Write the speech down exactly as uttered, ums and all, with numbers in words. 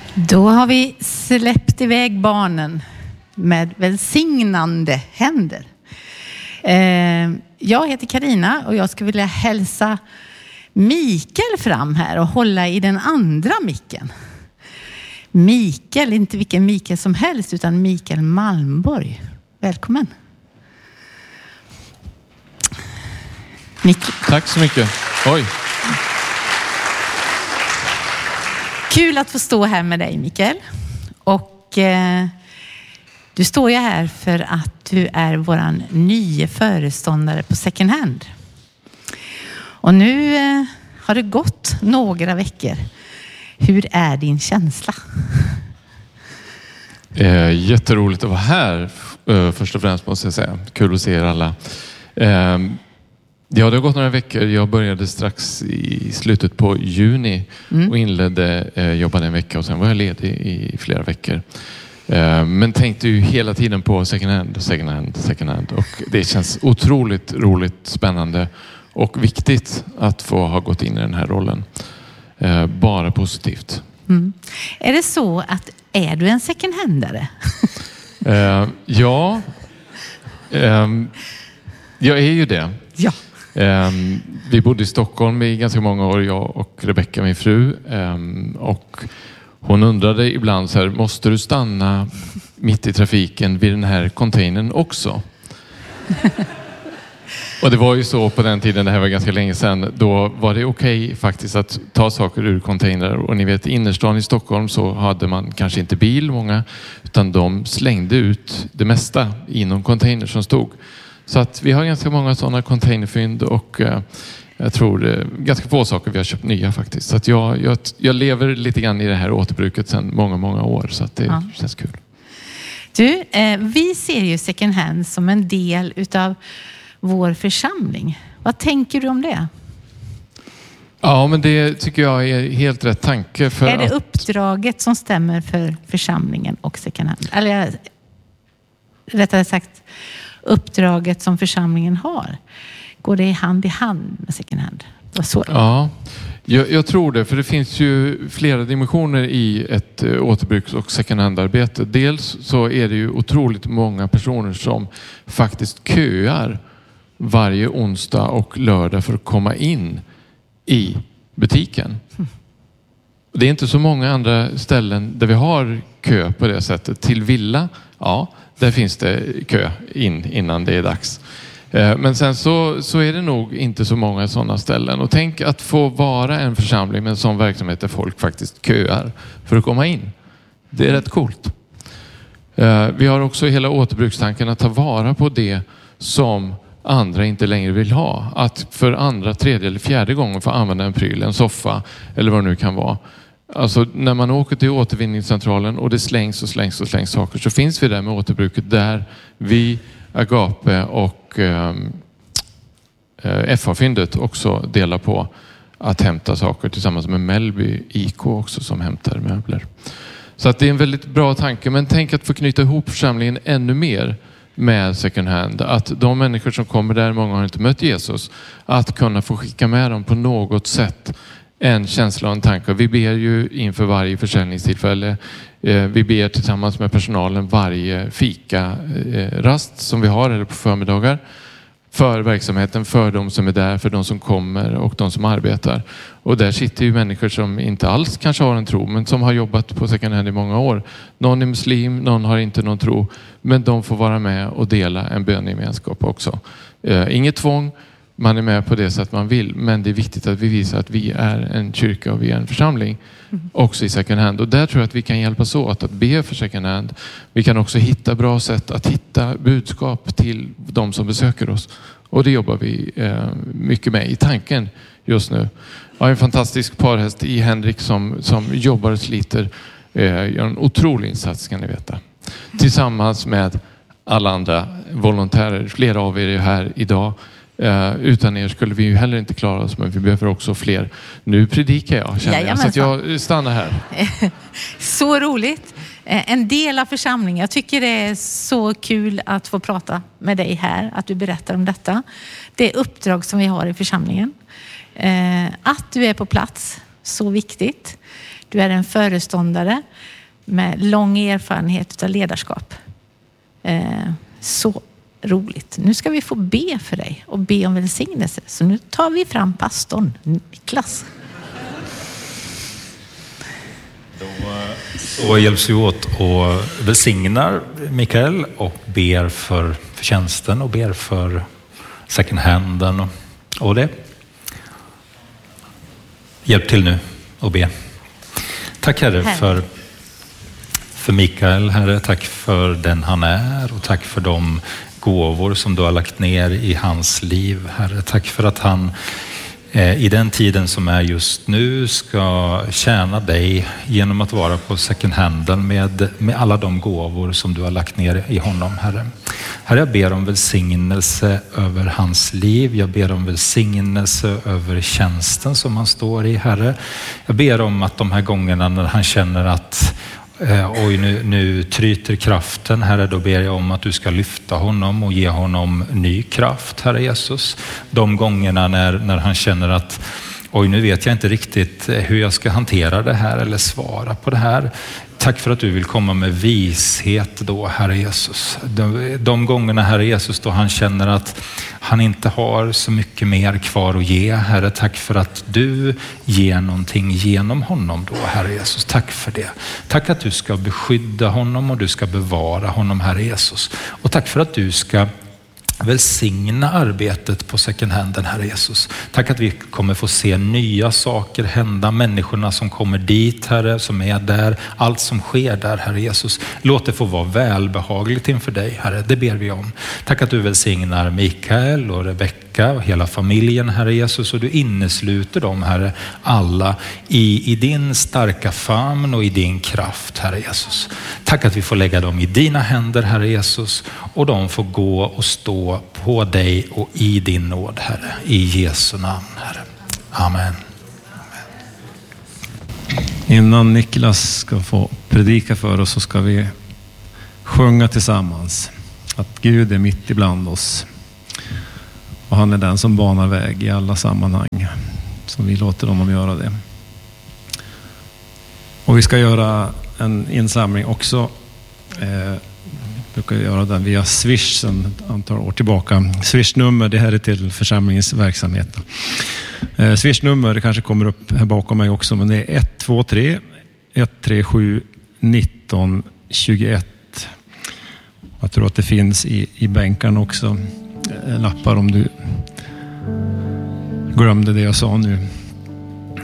Då har vi släppt iväg barnen med välsignande händer. Eh, jag heter Karina och jag skulle vilja hälsa Mikael fram här och hålla i den andra micken. Mikael, inte vilken Mikael som helst utan Mikael Malmborg. Välkommen. Mikael. Tack så mycket. Oj. Kul att få stå här med dig, Mikael. Och eh, du står ju här för att du är våran nya föreståndare på Second Hand. Och nu eh, har det gått några veckor. Hur är din känsla? Eh, jätteroligt att vara här. Eh, först och främst måste jag säga. Kul att se er alla. Eh, Ja, det har gått några veckor. Jag började strax i slutet på juni mm. och inledde eh, jobba en vecka och sen var jag ledig i flera veckor. Eh, men tänkte ju hela tiden på second hand, second hand, second hand. Och det känns otroligt roligt, spännande och viktigt att få ha gått in i den här rollen. Eh, bara positivt. Mm. Är det så att är du en second handare? eh, ja, eh, jag är ju det. Ja. Um, vi bodde i Stockholm i ganska många år, jag och Rebecca, min fru. Um, och hon undrade ibland så här, måste du stanna mitt i trafiken vid den här containern också? Och det var ju så på den tiden, det här var ganska länge sedan, då var det okej okay faktiskt att ta saker ur containrar. Och ni vet, i innerstan i Stockholm så hade man kanske inte bil, många, utan de slängde ut det mesta i någon container som stod. Så att vi har ganska många sådana containerfynd och eh, jag tror eh, ganska få saker vi har köpt nya faktiskt. Så att jag, jag, jag lever lite grann i det här återbruket sedan många, många år, så att det ja. känns kul. Du, eh, vi ser ju second hand som en del utav vår församling. Vad tänker du om det? Ja, men det tycker jag är helt rätt tanke. För är det att... uppdraget som stämmer för församlingen och second hand? Eller rättare sagt, uppdraget som församlingen har. Går det hand i hand med second hand? Så. Ja, jag, jag tror det. För det finns ju flera dimensioner i ett uh, återbruks- och second hand-arbete. Dels så är det ju otroligt många personer som faktiskt köar varje onsdag och lördag för att komma in i butiken. Mm. Det är inte så många andra ställen där vi har kö på det sättet. Till Villa, ja, där finns det kö in innan det är dags. Men sen så, så är det nog inte så många sådana ställen. Och tänk att få vara en församling med en sån verksamhet där folk faktiskt köar för att komma in. Det är rätt coolt. Vi har också hela återbrukstanken att ta vara på det som andra inte längre vill ha. Att för andra, tredje eller fjärde gången få använda en pryl, en soffa eller vad det nu kan vara. Alltså när man åker till återvinningscentralen och det slängs och slängs och slängs saker, så finns vi där med återbruket där vi, Agape och eh, F A-fyndet också delar på att hämta saker tillsammans med Mellby I K också som hämtar möbler. Så att det är en väldigt bra tanke, men tänk att få knyta ihop församlingen ännu mer med second hand. Att de människor som kommer där, många har inte mött Jesus, att kunna få skicka med dem på något sätt en känsla och en tanke. Vi ber ju inför varje försäljningstillfälle. Vi ber tillsammans med personalen varje fika rast som vi har eller på förmiddagar. För verksamheten, för de som är där, för de som kommer och de som arbetar. Och där sitter ju människor som inte alls kanske har en tro, men som har jobbat på second hand i många år. Någon är muslim, någon har inte någon tro. Men de får vara med och dela en bönegemenskap också. Inget tvång. Man är med på det sätt man vill, men det är viktigt att vi visar att vi är en kyrka och vi är en församling mm. också i second hand. Och där tror jag att vi kan hjälpas åt att be för second hand. Vi kan också hitta bra sätt att hitta budskap till de som besöker oss. Och det jobbar vi eh, mycket med i tanken just nu. Jag har en fantastisk parhäst i Henrik som, som jobbar och sliter. Eh, gör en otrolig insats, kan ni veta. Tillsammans med alla andra volontärer. Flera av er är här idag. Uh, utan er skulle vi ju heller inte klara oss, men vi behöver också fler. Nu predikar jag, känner jag, så att jag stannar här. Så roligt. En del av församlingen. Jag tycker det är så kul att få prata med dig här, att du berättar om detta. Det uppdrag som vi har i församlingen. Uh, att du är på plats Så viktigt. Du är en föreståndare med lång erfarenhet av ledarskap. Eh, så roligt. Nu ska vi få be för dig och be om välsignelse. Så nu tar vi fram pastorn, Niklas. Då så hjälps vi åt och välsignar Mikael och ber för, för tjänsten och ber för second handen och, och det. Hjälp till nu och be. Tack Herre, Herre. för för Mikael, Herre. Tack för den han är och tack för de gåvor som du har lagt ner i hans liv, Herre. Tack för att han i den tiden som är just nu ska tjäna dig genom att vara på second handen med, med alla de gåvor som du har lagt ner i honom, Herre. Herre, jag ber om välsignelse över hans liv. Jag ber om välsignelse över tjänsten som han står i, Herre. Jag ber om att de här gångerna när han känner att Eh, oj, nu, nu tryter kraften, Herre, då ber jag om att du ska lyfta honom och ge honom ny kraft, Herre Jesus. De gångerna när, när han känner att oj, nu vet jag inte riktigt hur jag ska hantera det här eller svara på det här. Tack för att du vill komma med vishet då, Herre Jesus. De, de gångerna, Herre Jesus, då han känner att han inte har så mycket mer kvar att ge, Herre. Tack för att du ger någonting genom honom då, Herre Jesus. Tack för det. Tack att du ska beskydda honom och du ska bevara honom, Herre Jesus. Och tack för att du ska välsigna arbetet på second handen, Herre Jesus. Tack att vi kommer få se nya saker hända. Människorna som kommer dit, Herre, som är där. Allt som sker där, Herre Jesus. Låt det få vara välbehagligt inför dig, Herre. Det ber vi om. Tack att du välsignar Mikael och Rebecka och hela familjen, Herre Jesus. Och du innesluter dem, Herre, alla i, i din starka famn och i din kraft, Herre Jesus. Tack att vi får lägga dem i dina händer, Herre Jesus. Och de får gå och stå på dig och i din nåd, Herre. I Jesu namn, Herre. Amen. Innan Niklas ska få predika för oss så ska vi sjunga tillsammans att Gud är mitt ibland oss. Och han är den som banar väg i alla sammanhang. Så vi låter dem göra det. Och vi ska göra en insamling också. Eh, brukar göra den via Swish sedan ett antal år tillbaka. Swish-nummer, det här är till församlingens verksamhet. Eh, Swish-nummer, det kanske kommer upp här bakom mig också, men det är ett två tre ett tre sju nitton tjugoett. Jag tror att det finns i, i bänkarna också. Eh, lappar om du glömde det jag sa nu.